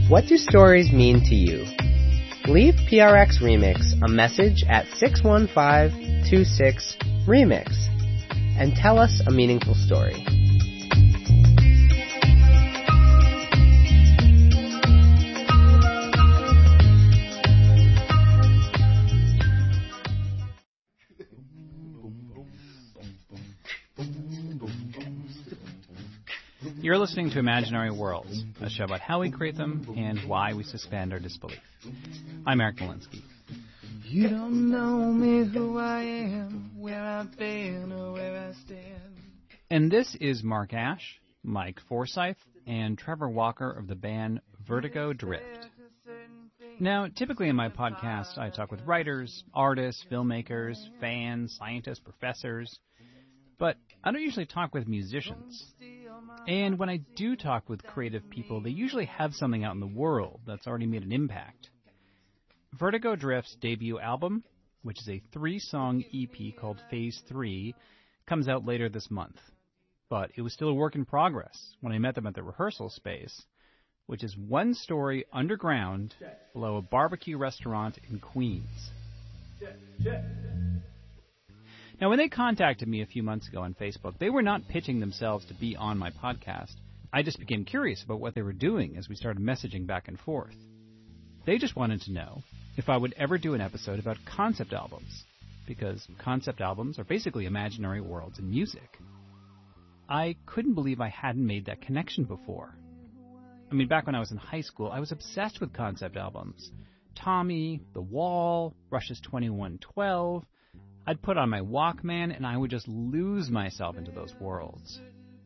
What do stories mean to you? Leave PRX Remix a message at 61526-REMIX and tell us a meaningful story. You're listening to Imaginary Worlds, a show about how we create them and why we suspend our disbelief. I'm Eric Malinsky. You don't know me, who I am, where I've been, or where I stand. And this is Mark Ash, Mike Forsyth, and Trevor Walker of the band Vertigo Drift. Now, typically in my podcast, I talk with writers, artists, filmmakers, fans, scientists, professors, but I don't usually talk with musicians. And when I do talk with creative people, they usually have something out in the world that's already made an impact. Vertigo Drift's debut album, which is a 3-song EP called Phase 3, comes out later this month. But it was still a work in progress when I met them at the rehearsal space, which is 1 story underground below a barbecue restaurant in Queens. Now, when they contacted me a few months ago on Facebook, they were not pitching themselves to be on my podcast. I just became curious about what they were doing as we started messaging back and forth. They just wanted to know if I would ever do an episode about concept albums, because concept albums are basically imaginary worlds in music. I couldn't believe I hadn't made that connection before. I mean, back when I was in high school, I was obsessed with concept albums. Tommy, The Wall, Rush's 2112. I'd put on my Walkman, and I would just lose myself into those worlds.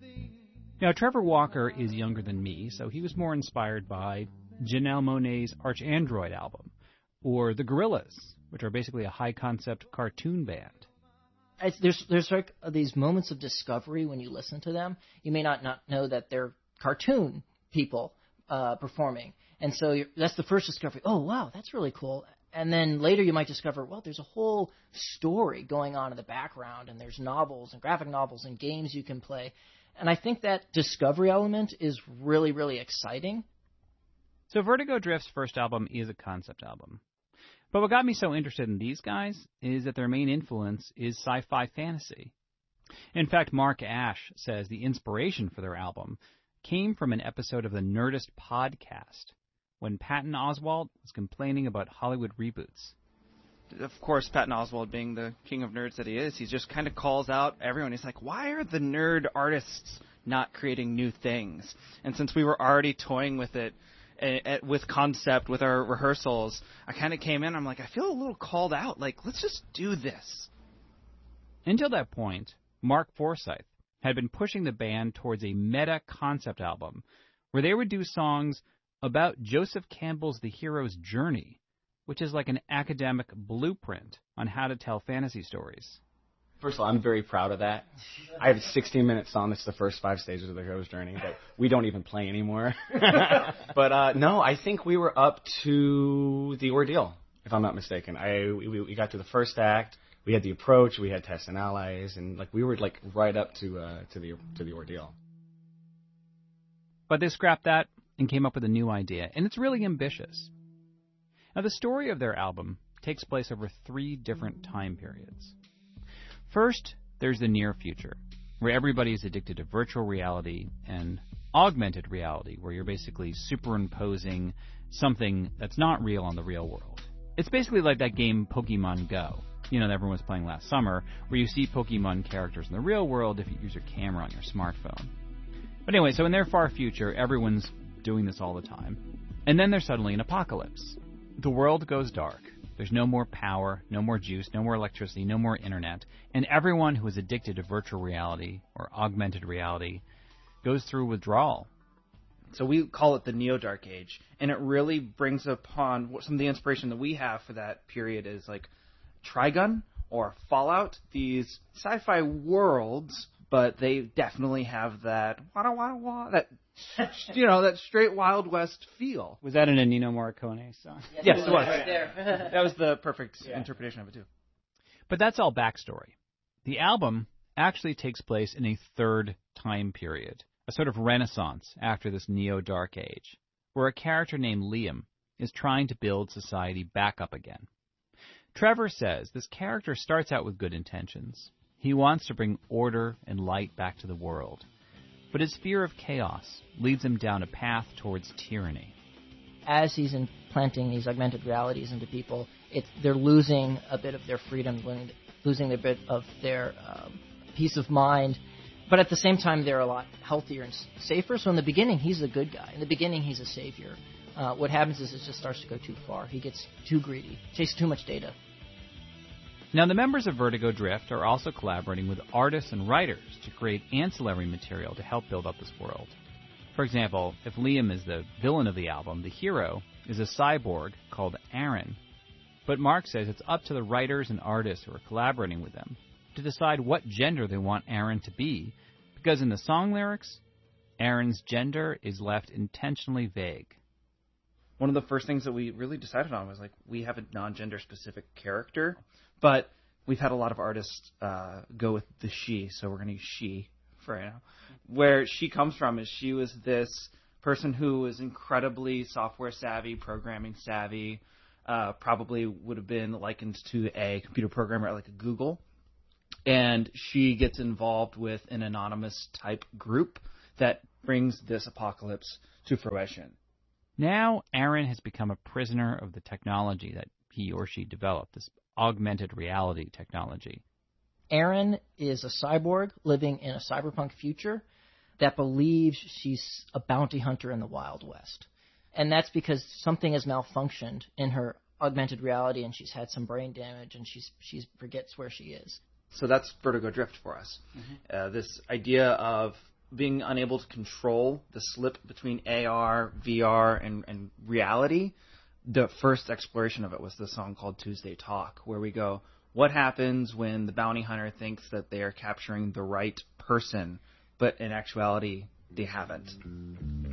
Now, Trevor Walker is younger than me, so he was more inspired by Janelle Monáe's Archandroid album, or The Gorillaz, which are basically a high-concept cartoon band. There's like these moments of discovery when you listen to them. You may not know that they're cartoon people performing. And so that's the first discovery. Oh, wow, that's really cool. And then later you might discover, well, there's a whole story going on in the background, and there's novels and graphic novels and games you can play. And I think that discovery element is really, really exciting. So Vertigo Drift's first album is a concept album. But what got me so interested in these guys is that their main influence is sci-fi fantasy. In fact, Mark Ash says the inspiration for their album came from an episode of the Nerdist podcast, when Patton Oswalt was complaining about Hollywood reboots. Of course, Patton Oswalt, being the king of nerds that he is, he just kind of calls out everyone. He's like, why are the nerd artists not creating new things? And since we were already toying with it, with concept, with our rehearsals, I kind of came in, I'm like, I feel a little called out. Like, let's just do this. Until that point, Mark Forsyth had been pushing the band towards a meta concept album where they would do songs about Joseph Campbell's The Hero's Journey, which is like an academic blueprint on how to tell fantasy stories. First of all, I'm very proud of that. I have a 16-minute song that's the first 5 stages of The Hero's Journey that we don't even play anymore. But no, I think we were up to The Ordeal, if I'm not mistaken. We got to the first act. We had The Approach. We had Tests and Allies, and like we were like right up to the Ordeal. But they scrapped that and came up with a new idea, and it's really ambitious. Now, the story of their album takes place over 3 different time periods. First, there's the near future, where everybody is addicted to virtual reality and augmented reality, where you're basically superimposing something that's not real on the real world. It's basically like that game Pokemon Go, that everyone was playing last summer, where you see Pokemon characters in the real world if you use your camera on your smartphone. But anyway, so in their far future, everyone's doing this all the time. And then there's suddenly an apocalypse. The world goes dark. There's no more power, no more juice, no more electricity, no more internet. And everyone who is addicted to virtual reality or augmented reality goes through withdrawal. So we call it the Neo-Dark Age. And it really brings upon some of the inspiration that we have for that period is like Trigun or Fallout, these sci-fi worlds, but they definitely have that that that straight Wild West feel. Was that an Ennio Morricone song? Yes, it was. Right there. That was the perfect interpretation of it, too. But that's all backstory. The album actually takes place in a third time period, a sort of renaissance after this Neo-Dark Age. where a character named Liam is trying to build society back up again. Trevor says this character starts out with good intentions. He wants to bring order and light back to the world, but his fear of chaos leads him down a path towards tyranny. As he's implanting these augmented realities into people, they're losing a bit of their freedom, losing a bit of their peace of mind. But at the same time, they're a lot healthier and safer. So in the beginning, he's a good guy. In the beginning, he's a savior. What happens is it just starts to go too far. He gets too greedy, chases too much data. Now, the members of Vertigo Drift are also collaborating with artists and writers to create ancillary material to help build up this world. For example, if Liam is the villain of the album, the hero is a cyborg called Aaron. But Mark says it's up to the writers and artists who are collaborating with them to decide what gender they want Aaron to be, because in the song lyrics, Aaron's gender is left intentionally vague. One of the first things that we really decided on was, like, we have a non-gender specific character, but we've had a lot of artists go with the she, so we're going to use she for right now. Where she comes from is she was this person who was incredibly software savvy, programming savvy, probably would have been likened to a computer programmer at like a Google. And she gets involved with an anonymous type group that brings this apocalypse to fruition. Now, Aaron has become a prisoner of the technology that he or she developed, this augmented reality technology. Aaron is a cyborg living in a cyberpunk future that believes she's a bounty hunter in the Wild West. And that's because something has malfunctioned in her augmented reality, and she's had some brain damage, and she forgets where she is. So that's Vertigo Drift for us. Mm-hmm. This idea of being unable to control the slip between AR, VR, and reality. The first exploration of it was the song called Tuesday Talk, where we go, what happens when the bounty hunter thinks that they are capturing the right person, but in actuality, they haven't?